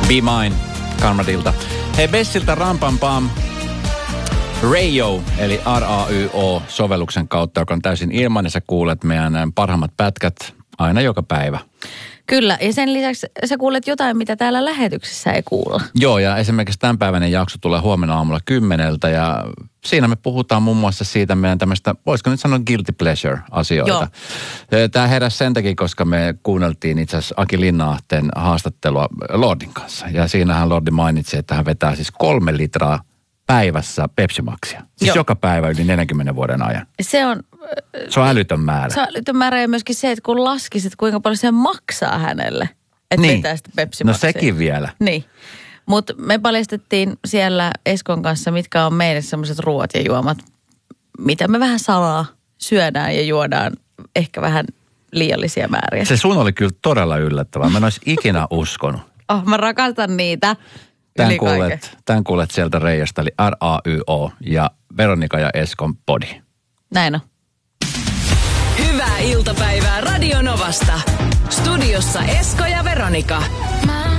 Be Mine, Karmadilta. Hei, Bessiltä Rampampam. Rayo, eli RAYO-sovelluksen kautta, joka on täysin ilman, sä kuulet meidän parhaimmat pätkät aina joka päivä. Kyllä, ja sen lisäksi sä kuulet jotain, mitä täällä lähetyksessä ei kuulla. Joo, ja esimerkiksi tämänpäiväinen jakso tulee huomenna aamulla 10 ja siinä me puhutaan muun muassa siitä meidän tämmöistä, voisiko nyt sanoa guilty pleasure-asioita. Joo. Tämä heräsi sen takia, koska me kuunneltiin itse asiassa Aki Linnaahteen haastattelua Lordin kanssa. Ja siinähän Lordi mainitsi, että hän vetää siis 3 litraa päivässä Pepsi Maxia. Siis joka päivä yli 40 vuoden ajan. Se on älytön määrä. Se on älytön määrä ja myöskin se, että kun laskisit, kuinka paljon se maksaa hänelle, että vetää sitä Pepsi Maxia. No sekin vielä. Niin. Mutta me paljastettiin siellä Eskon kanssa, mitkä on meille sellaiset ruoat ja juomat, mitä me vähän salaa syödään ja juodaan ehkä vähän liiallisia määriä. Se sun oli kyllä todella yllättävää. Mä en olisi ikinä uskonut. Mä rakastan niitä. Tämän kuulet sieltä Reijasta, eli RAYO ja Veronika ja Eskon Podi. Näin on. Hyvää iltapäivää Radio Novasta. Studiossa Esko ja Veronika.